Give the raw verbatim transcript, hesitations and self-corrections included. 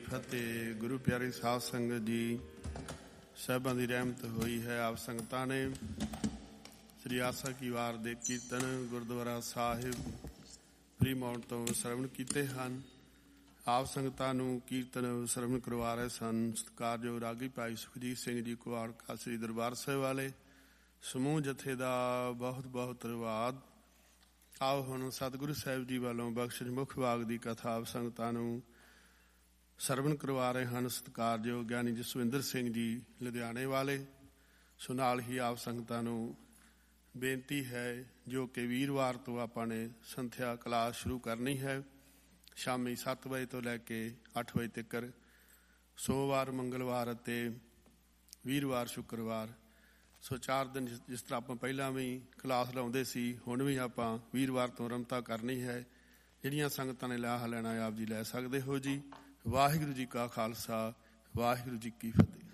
ਫਤਿਹ। ਗੁਰੂ ਪਿਆਰੀ ਸਾਧ ਸੰਗਤ ਜੀ, ਸਾਹਿਬਾਂ ਦੀ ਰਹਿਮਤ ਹੋਈ ਹੈ। ਆਪ ਸੰਗਤਾਂ ਨੇ ਸ੍ਰੀ ਆਸਾ ਕੀ ਵਾਰ ਦੇ ਕੀਰਤਨ ਗੁਰਦੁਆਰਾ ਸਾਹਿਬ ਫਰੀਮਾਉਂਟ ਤੋਂ ਸਰਵਣ ਕੀਤੇ ਹਨ। ਆਪ ਸੰਗਤਾਂ ਨੂੰ ਕੀਰਤਨ ਸਰਵਣ ਕਰਵਾ ਰਹੇ ਸਨ ਸਤਿਕਾਰਯੋਗ ਰਾਗੀ ਭਾਈ ਸੁਖਜੀਤ ਸਿੰਘ ਜੀ ਕੁਹਾੜ ਸ੍ਰੀ ਦਰਬਾਰ ਸਾਹਿਬ ਵਾਲੇ ਸਮੂਹ ਜਥੇ ਦਾ ਬਹੁਤ ਬਹੁਤ ਧੰਨਵਾਦ। ਆਓ ਹੁਣ ਸਤਿਗੁਰੂ ਸਾਹਿਬ ਜੀ ਵੱਲੋਂ ਬਖਸ਼ਿਸ਼ ਮੁੱਖ ਭਾਗ ਦੀ ਕਥਾ ਆਪ ਸੰਗਤਾਂ ਨੂੰ ਸਰਵਣ ਕਰਵਾ ਰਹੇ ਹਨ ਸਤਿਕਾਰਯੋਗ ਗਿਆਨੀ ਜਸਵਿੰਦਰ ਸਿੰਘ ਜੀ ਲੁਧਿਆਣੇ ਵਾਲੇ। ਸੋ ਨਾਲ ਹੀ ਆਪ ਸੰਗਤਾਂ ਨੂੰ ਬੇਨਤੀ ਹੈ ਜੋ ਕਿ ਵੀਰਵਾਰ ਤੋਂ ਆਪਾਂ ਨੇ ਸੰਥਿਆ ਕਲਾਸ ਸ਼ੁਰੂ ਕਰਨੀ ਹੈ ਸ਼ਾਮੀ ਸੱਤ ਵਜੇ ਤੋਂ ਲੈ ਕੇ ਅੱਠ ਵਜੇ ਤੱਕ, ਸੋਮਵਾਰ ਮੰਗਲਵਾਰ ਅਤੇ ਵੀਰਵਾਰ ਸ਼ੁੱਕਰਵਾਰ। ਸੋ ਚਾਰ ਦਿਨ ਜਿਸ ਤਰ੍ਹਾਂ ਆਪਾਂ ਪਹਿਲਾਂ ਵੀ ਕਲਾਸ ਲਾਉਂਦੇ ਸੀ, ਹੁਣ ਵੀ ਆਪਾਂ ਵੀਰਵਾਰ ਤੋਂ ਆਰੰਭਤਾ ਕਰਨੀ ਹੈ। ਜਿਹੜੀਆਂ ਸੰਗਤਾਂ ਨੇ ਲਾਹਾ ਲੈਣਾ ਆਪ ਜੀ ਲੈ ਸਕਦੇ ਹੋ ਜੀ। ਵਾਹਿਗੁਰੂ ਜੀ ਕਾ ਖਾਲਸਾ, ਵਾਹਿਗੁਰੂ ਜੀ ਕੀ ਫਤਿਹ।